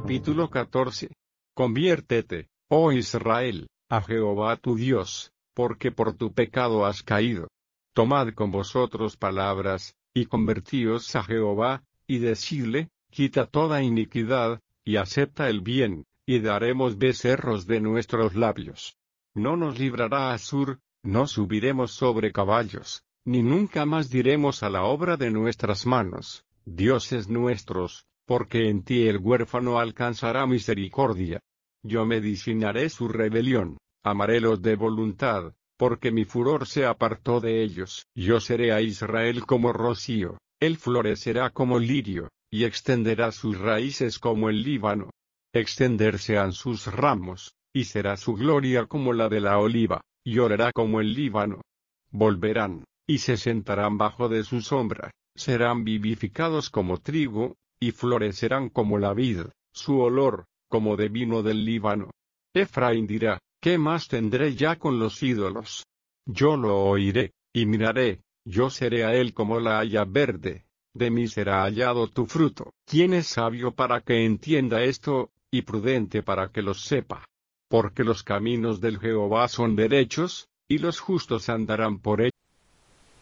Capítulo 14. Conviértete, oh Israel, a Jehová tu Dios, porque por tu pecado has caído. Tomad con vosotros palabras, y convertíos a Jehová, y decidle, quita toda iniquidad, y acepta el bien, y daremos becerros de nuestros labios. No nos librará Asur, no subiremos sobre caballos, ni nunca más diremos a la obra de nuestras manos, dioses nuestros, porque en ti el huérfano alcanzará misericordia. Yo medicinaré su rebelión, amarélos de voluntad, porque mi furor se apartó de ellos. Yo seré a Israel como rocío, él florecerá como lirio, y extenderá sus raíces como el Líbano. Extenderse han sus ramos, y será su gloria como la de la oliva, llorará como el Líbano. Volverán, y se sentarán bajo de su sombra, serán vivificados como trigo, y florecerán como la vid, su olor, como de vino del Líbano. Efraín dirá, ¿qué más tendré ya con los ídolos? Yo lo oiré, y miraré, yo seré a él como la haya verde, de mí será hallado tu fruto. ¿Quién es sabio para que entienda esto, y prudente para que lo sepa? Porque los caminos del Jehová son derechos, y los justos andarán por ellos.